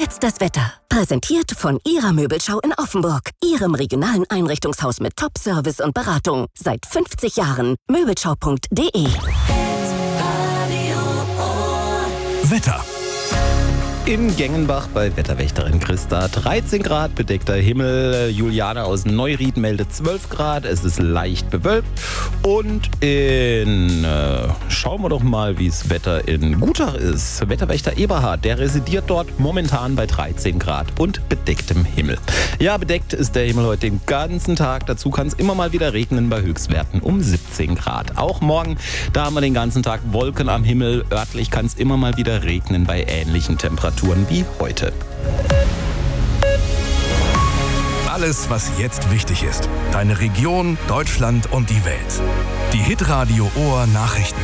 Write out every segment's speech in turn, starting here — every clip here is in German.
jetzt das Wetter. Präsentiert von Ihrer Möbelschau in Offenburg. Ihrem regionalen Einrichtungshaus mit Top-Service und Beratung. Seit 50 Jahren. Möbelschau.de. Wetter. In Gengenbach bei Wetterwächterin Christa 13 Grad, bedeckter Himmel. Juliane aus Neuried meldet 12 Grad. Es ist leicht bewölkt. Und schauen wir doch mal, wie das Wetter in Gutach ist. Wetterwächter Eberhard, der residiert dort momentan bei 13 Grad und bedecktem Himmel. Ja, bedeckt ist der Himmel heute den ganzen Tag. Dazu kann es immer mal wieder regnen bei Höchstwerten um 17 Grad. Auch morgen, da haben wir den ganzen Tag Wolken am Himmel. Örtlich kann es immer mal wieder regnen bei ähnlichen Temperaturen wie heute. Alles, was jetzt wichtig ist. Deine Region, Deutschland und die Welt. Die Hitradio Ohr Nachrichten.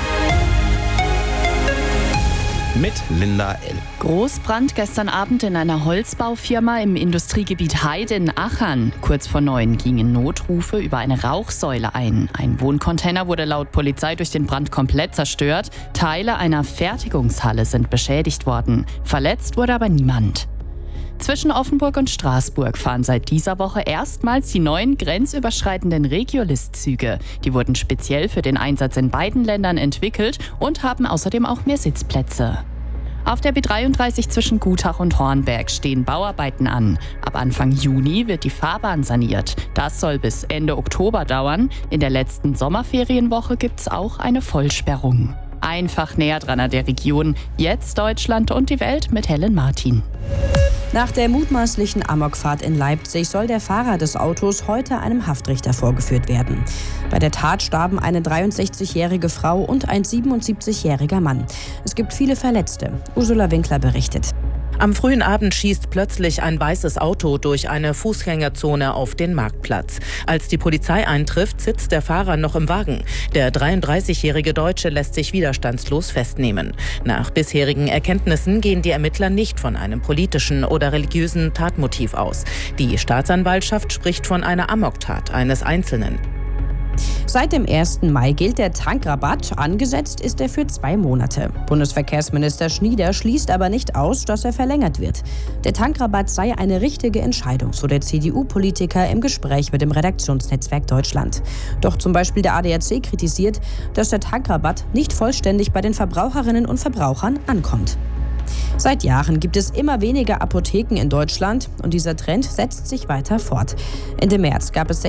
Mit Linda L. Großbrand gestern Abend in einer Holzbaufirma im Industriegebiet Heide in Achern. Kurz vor 9 gingen Notrufe über eine Rauchsäule ein. Ein Wohncontainer wurde laut Polizei durch den Brand komplett zerstört. Teile einer Fertigungshalle sind beschädigt worden. Verletzt wurde aber niemand. Zwischen Offenburg und Straßburg fahren seit dieser Woche erstmals die neuen grenzüberschreitenden Regiolist-Züge. Die wurden speziell für den Einsatz in beiden Ländern entwickelt und haben außerdem auch mehr Sitzplätze. Auf der B33 zwischen Gutach und Hornberg stehen Bauarbeiten an. Ab Anfang Juni wird die Fahrbahn saniert. Das soll bis Ende Oktober dauern. In der letzten Sommerferienwoche gibt es auch eine Vollsperrung. Einfach näher dran an der Region. Jetzt Deutschland und die Welt mit Helen Martin. Nach der mutmaßlichen Amokfahrt in Leipzig soll der Fahrer des Autos heute einem Haftrichter vorgeführt werden. Bei der Tat starben eine 63-jährige Frau und ein 77-jähriger Mann. Es gibt viele Verletzte. Ursula Winkler berichtet. Am frühen Abend schießt plötzlich ein weißes Auto durch eine Fußgängerzone auf den Marktplatz. Als die Polizei eintrifft, sitzt der Fahrer noch im Wagen. Der 33-jährige Deutsche lässt sich widerstandslos festnehmen. Nach bisherigen Erkenntnissen gehen die Ermittler nicht von einem politischen oder religiösen Tatmotiv aus. Die Staatsanwaltschaft spricht von einer Amoktat eines Einzelnen. Seit dem 1. Mai gilt der Tankrabatt. Angesetzt ist er für 2 Monate. Bundesverkehrsminister Schnieder schließt aber nicht aus, dass er verlängert wird. Der Tankrabatt sei eine richtige Entscheidung, so der CDU-Politiker im Gespräch mit dem Redaktionsnetzwerk Deutschland. Doch zum Beispiel der ADAC kritisiert, dass der Tankrabatt nicht vollständig bei den Verbraucherinnen und Verbrauchern ankommt. Seit Jahren gibt es immer weniger Apotheken in Deutschland und dieser Trend setzt sich weiter fort. Ende März gab es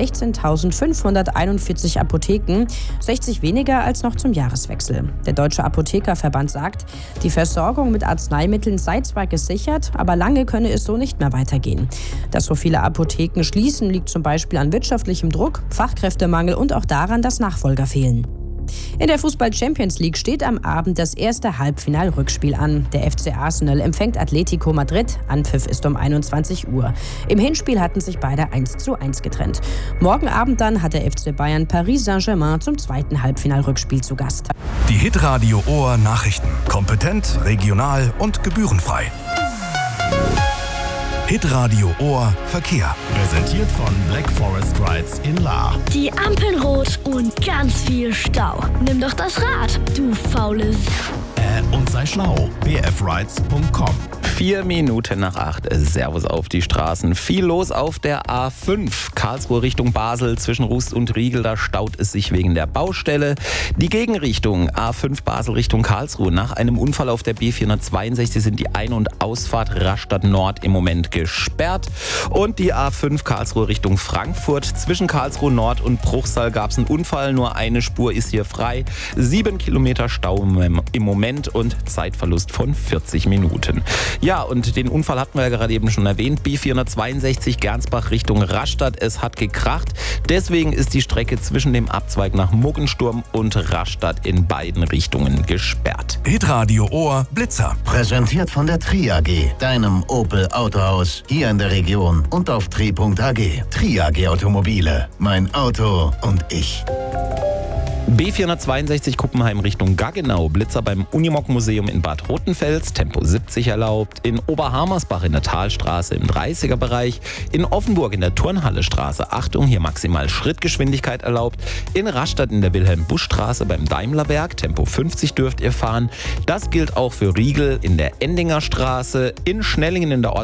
16.541 Apotheken, 60 weniger als noch zum Jahreswechsel. Der Deutsche Apothekerverband sagt, die Versorgung mit Arzneimitteln sei zwar gesichert, aber lange könne es so nicht mehr weitergehen. Dass so viele Apotheken schließen, liegt zum Beispiel an wirtschaftlichem Druck, Fachkräftemangel und auch daran, dass Nachfolger fehlen. In der Fußball-Champions League steht am Abend das erste Halbfinal-Rückspiel an. Der FC Arsenal empfängt Atletico Madrid. Anpfiff ist um 21 Uhr. Im Hinspiel hatten sich beide 1:1 getrennt. Morgen Abend dann hat der FC Bayern Paris Saint-Germain zum zweiten Halbfinal-Rückspiel zu Gast. Die Hitradio Ohr Nachrichten. Kompetent, regional und gebührenfrei. Hitradio Ohr Verkehr. Präsentiert von Black Forest Rides in Lahr. Die Ampeln rot und ganz viel Stau. Nimm doch das Rad, du faules. Und sei schlau. bfrides.com. 4 Minuten nach 8. Servus auf die Straßen. Viel los auf der A5. Karlsruhe Richtung Basel zwischen Rust und Riegel. Da staut es sich wegen der Baustelle. Die Gegenrichtung A5 Basel Richtung Karlsruhe. Nach einem Unfall auf der B462 sind die Ein- und Ausfahrt Rastatt Nord im Moment gesperrt. Und die A5 Karlsruhe Richtung Frankfurt. Zwischen Karlsruhe Nord und Bruchsal gab es einen Unfall. Nur eine Spur ist hier frei. 7 Kilometer Stau im Moment und Zeitverlust von 40 Minuten. Ja, und den Unfall hatten wir ja gerade eben schon erwähnt. B462 Gernsbach Richtung Rastatt. Es hat gekracht. Deswegen ist die Strecke zwischen dem Abzweig nach Muggensturm und Rastatt in beiden Richtungen gesperrt. Hitradio Ohr Blitzer. Präsentiert von der Tri AG, deinem Opel Autohaus hier in der Region und auf tri.ag. Tri AG Automobile. Mein Auto und ich. B462 Kuppenheim Richtung Gaggenau. Blitzer beim Unimog-Museum in Bad Rotenfels. Tempo 70 erlaubt. In Oberhammersbach in der Talstraße im 30er-Bereich. In Offenburg in der Turnhalle-Straße. Achtung, hier maximal Schrittgeschwindigkeit erlaubt. In Rastatt in der Wilhelm-Busch-Straße beim Daimlerwerk. Tempo 50 dürft ihr fahren. Das gilt auch für Riegel in der Endinger Straße. In Schnellingen in der